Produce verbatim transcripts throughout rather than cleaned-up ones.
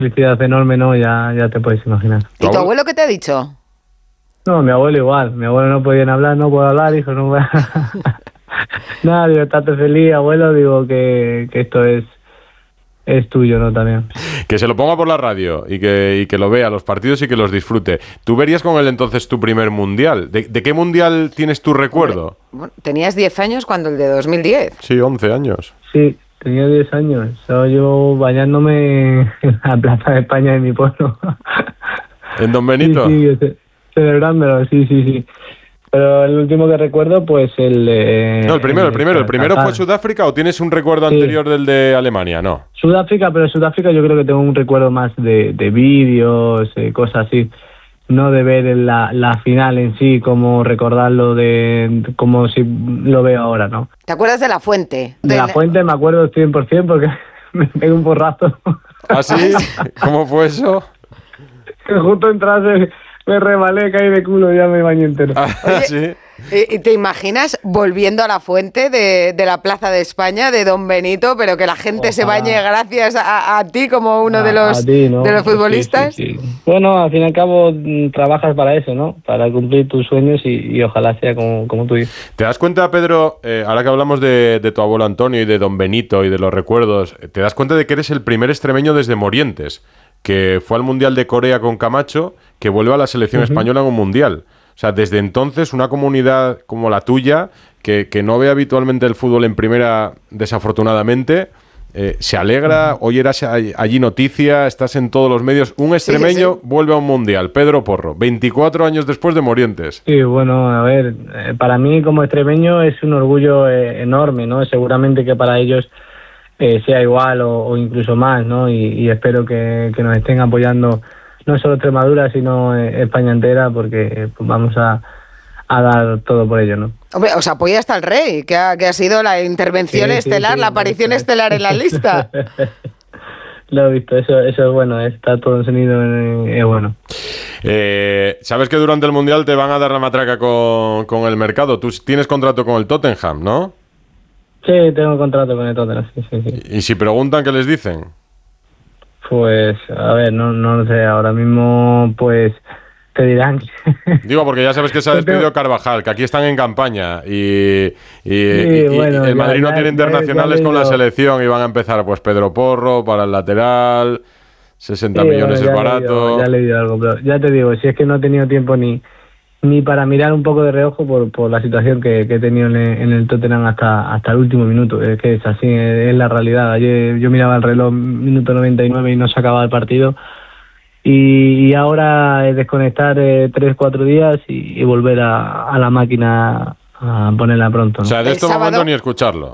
felicidad enorme, ¿no? Ya, ya te puedes imaginar. ¿Y tu abuelo qué te ha dicho? No, mi abuelo igual. Mi abuelo no podían hablar, no puedo hablar, hijo, no puedo... Nada, digo, estate feliz, abuelo, digo que, que esto es es tuyo, ¿no? También. Que se lo ponga por la radio y que, y que lo vea los partidos y que los disfrute. ¿Tú verías con él entonces tu primer mundial? ¿De, de qué mundial tienes tu recuerdo? Bueno, tenías diez años cuando el de dos mil diez. Sí, once años. Sí, tenía diez años. Estaba yo bañándome en la Plaza de España de mi pueblo. ¿En Don Benito? Sí, sí, celebrándolo, sí, sí, sí. Pero el último que recuerdo, pues el... Eh, no, el primero, el primero. ¿El primero fue Sudáfrica o tienes un recuerdo sí. anterior del de Alemania? No. Sudáfrica, pero Sudáfrica yo creo que tengo un recuerdo más de, de vídeos, eh, cosas así. No de ver la, la final en sí, como recordarlo de como si lo veo ahora, ¿no? ¿Te acuerdas de La Fuente? De, de La Fuente me acuerdo cien por ciento porque me pegué un porrazo. ¿Ah, sí? ¿Cómo fue eso? Que justo entrase... Me rebalé, caí de culo, ya me bañé entero. Ah, Oye, ¿sí? ¿y te imaginas volviendo a la fuente de, de la Plaza de España, de Don Benito, pero que la gente Ojalá. se bañe gracias a, a ti como uno a, de, los, ti, ¿no? de los futbolistas? Sí, sí, sí. Bueno, al fin y al cabo trabajas para eso, ¿no? Para cumplir tus sueños y, y ojalá sea como, como tú dices. ¿Te das cuenta, Pedro, eh, ahora que hablamos de, de tu abuelo Antonio y de Don Benito y de los recuerdos, te das cuenta de que eres el primer extremeño desde Morientes, que fue al Mundial de Corea con Camacho, que vuelve a la selección uh-huh. española en un Mundial? O sea, desde entonces una comunidad como la tuya, que, que no ve habitualmente el fútbol en primera, desafortunadamente, eh, se alegra, uh-huh. oyeras allí noticia, estás en todos los medios. Un extremeño sí, sí. vuelve a un Mundial, Pedro Porro, veinticuatro años después de Morientes. Sí, bueno, a ver, eh, para mí como extremeño es un orgullo eh, enorme, ¿no? Seguramente que para ellos... Eh, sea igual o, o incluso más, ¿no? Y, y espero que, que nos estén apoyando no solo Extremadura, sino eh, España entera, porque eh, pues vamos a, a dar todo por ello, ¿no? Hombre, os apoya hasta el rey, que ha, que ha sido la intervención sí, estelar, sí, sí, la aparición sí. estelar en la lista. Lo he visto, eso, eso es bueno, está todo encendido, es bueno. Eh, Sabes que durante el Mundial te van a dar la matraca con, con el mercado. Tú tienes contrato con el Tottenham, ¿no? Sí, tengo contrato con el Tottenham, sí, sí, sí. ¿Y si preguntan, qué les dicen? Pues, a ver, no, no lo sé, ahora mismo, pues, te dirán. Digo, porque ya sabes que se ha despedido Carvajal, que aquí están en campaña, y, y, sí, y, bueno, y el Madrid ya, no tiene ya, internacionales ya, ya con la selección, y van a empezar, pues, Pedro Porro para el lateral, sesenta sí, millones bueno, es barato. Ya he leído algo, pero ya te digo, si es que no he tenido tiempo ni... ni para mirar un poco de reojo por, por la situación que, que he tenido en el, en el Tottenham hasta, hasta el último minuto. Es que es así, es, es la realidad. Ayer yo miraba el reloj, minuto noventa y nueve y no se acababa el partido. Y, y ahora es desconectar eh, tres, cuatro días y, y volver a, a la máquina a ponerla pronto, ¿no? O sea, de este momento ni escucharlo.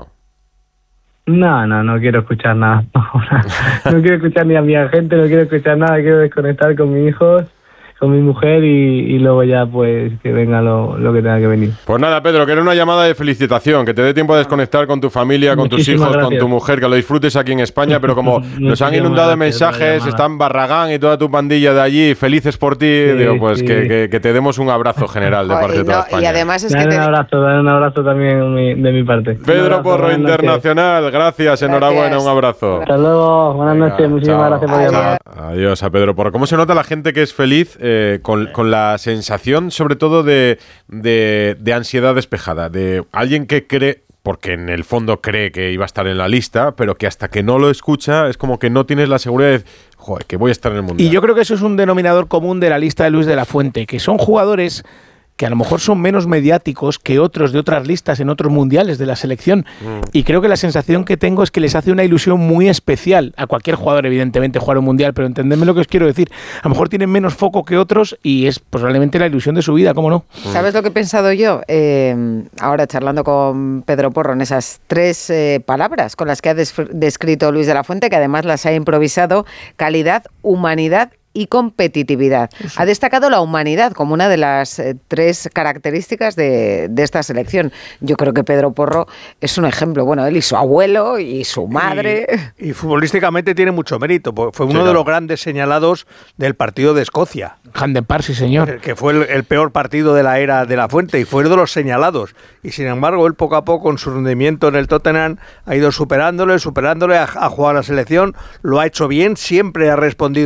No, no, no quiero escuchar nada. No quiero escuchar ni a mi agente, no quiero escuchar nada. Quiero desconectar con mis hijos, con mi mujer y, y luego ya pues que venga lo, lo que tenga que venir. Pues nada, Pedro, que era una llamada de felicitación, que te dé tiempo a desconectar con tu familia, con Muchísimas tus hijos, gracias. con tu mujer, que lo disfrutes aquí en España, pero como nos han inundado de mensajes, están Barragán y toda tu pandilla de allí, felices por ti, sí, digo, pues sí. que, que, que te demos un abrazo general de parte Ay, de toda no, España. Y además es dale que te... un abrazo, dale un abrazo también de mi, de mi parte. Pedro abrazo, Porro Internacional, gracias, gracias, enhorabuena, un abrazo. Hasta luego, buenas Venga, noches, muchísimas chao. gracias por llamar. Adiós a Pedro Porro. ¿Cómo se nota la gente que es feliz eh, con, con la sensación, sobre todo, de, de, de ansiedad despejada? De alguien que cree, porque en el fondo cree que iba a estar en la lista, pero que hasta que no lo escucha es como que no tienes la seguridad de, joder, que voy a estar en el Mundial. Y yo creo que eso es un denominador común de la lista de Luis de la Fuente, que son jugadores que a lo mejor son menos mediáticos que otros de otras listas en otros mundiales de la selección. Mm. Y creo que la sensación que tengo es que les hace una ilusión muy especial a cualquier jugador, evidentemente, jugar un mundial, pero entendedme lo que os quiero decir. A lo mejor tienen menos foco que otros y es probablemente la ilusión de su vida, ¿cómo no? ¿Sabes lo que he pensado yo? Eh, ahora charlando con Pedro Porro en esas tres eh, palabras con las que ha des- descrito Luis de la Fuente, que además las ha improvisado: calidad, humanidad y competitividad. Ha destacado la humanidad como una de las eh, tres características de, de esta selección. Yo creo que Pedro Porro es un ejemplo. Bueno, él y su abuelo y su madre. Y, y futbolísticamente tiene mucho mérito. Fue uno sí, de los grandes señalados del partido de Escocia. Handen Park, sí señor. Que fue el, el peor partido de la era de la Fuente y fue uno de los señalados. Y sin embargo, él poco a poco, con su rendimiento en el Tottenham, ha ido superándole, superándole, a, a jugar a la selección. Lo ha hecho bien, siempre ha respondido